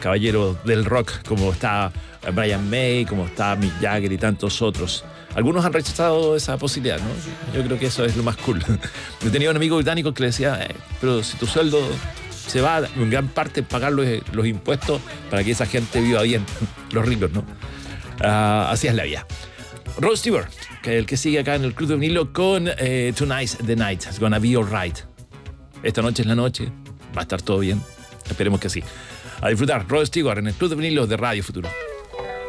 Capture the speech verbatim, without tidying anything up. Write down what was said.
caballeros del rock, como está Brian May, como está Mick Jagger y tantos otros. Algunos han rechazado esa posibilidad, ¿no? Yo creo que eso es lo más cool. Yo tenía un amigo británico que le decía, eh, pero si tu sueldo se va en gran parte pagar los, los impuestos para que esa gente viva bien, los ricos, ¿no? Uh, así es la vida. Rod Stewart, que es el que sigue acá en el Club de Vinilo con eh, Tonight's the Night, It's Gonna Be Alright. Esta noche es la noche, va a estar todo bien, esperemos que sí. A disfrutar, Rod Stewart en el Club de Vinilo de Radio Futuro.